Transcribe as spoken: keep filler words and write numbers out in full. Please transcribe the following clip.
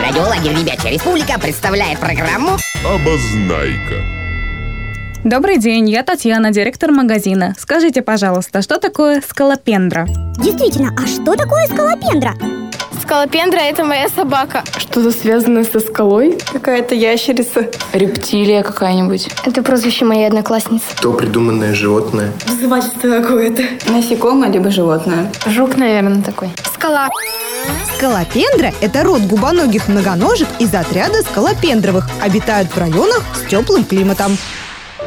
Радиолагерь «Ребячья республика» представляет программу «Обознайка». Добрый день, я Татьяна, директор магазина. Скажите, пожалуйста, что такое скалопендра? Действительно, а что такое скалопендра? Скалопендра – это моя собака. Что-то связанное со скалой? Какая-то ящерица. Рептилия какая-нибудь. Это прозвище моей одноклассницы. То придуманное животное. Взывательство какое-то. Насекомое либо животное. Жук, наверное, такой. Скала. Скалопендра – это род губоногих многоножек из отряда скалопендровых. Обитают в районах с теплым климатом.